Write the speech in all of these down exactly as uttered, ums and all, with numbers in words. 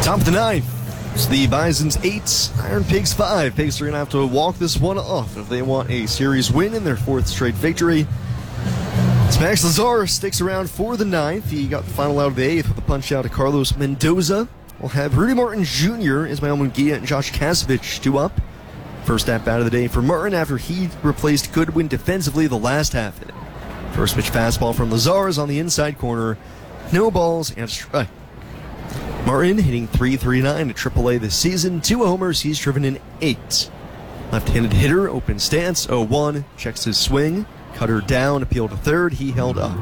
Top of the ninth. It's the Bison's eight, Iron Pigs five. Pigs are going to have to walk this one off if they want a series win in their fourth straight victory. As Max Lazar sticks around for the ninth. He got the final out of the eighth with a punch out to Carlos Mendoza. We'll have Rudy Martin Junior, Ismael Munguia, and Josh Kasevich due up. First at bat of the day for Martin after he replaced Goodwin defensively the last half inning. First pitch fastball from Lazar is on the inside corner. No balls and a strike. Martin hitting three thirty-nine to triple A this season. Two homers, he's driven in eight. Left-handed hitter, open stance, oh one. Checks his swing. Cutter down, appeal to third. He held up.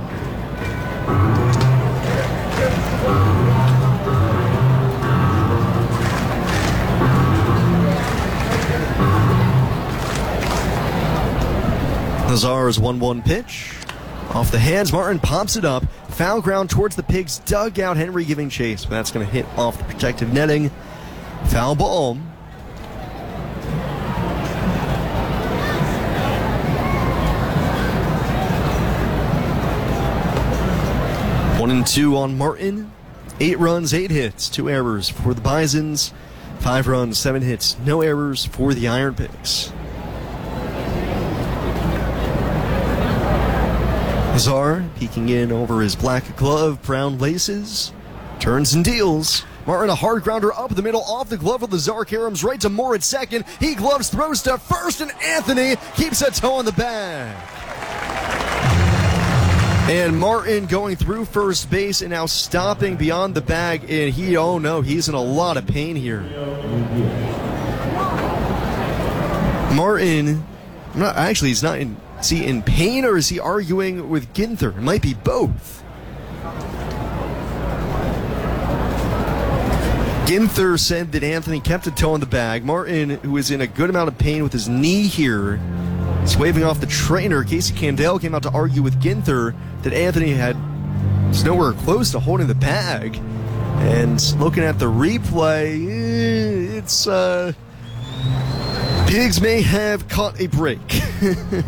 Lazar's one one pitch. Off the hands, Martin pops it up. Foul ground towards the Pigs' dugout. Henry giving chase, but that's going to hit off the protective netting. Foul ball. One and two on Martin. Eight runs, eight hits, two errors for the Bisons. Five runs, seven hits, no errors for the Iron Pigs. Lazar peeking in over his black glove, brown laces, turns and deals. Martin a hard grounder up the middle, off the glove of Lazar. Karam's right to Moore at second. He gloves, throws to first, and Anthony keeps a toe on the bag. And Martin going through first base and now stopping beyond the bag, and he, oh no, he's in a lot of pain here. Martin, I'm not, actually, he's not in. Is he in pain or is he arguing with Ginther? It might be both. Ginther said that Anthony kept a toe in the bag. Martin, who is in a good amount of pain with his knee here, is waving off the trainer. Casey Candell came out to argue with Ginther that Anthony had was nowhere close to holding the bag. And looking at the replay, it's uh, Pigs may have caught a break.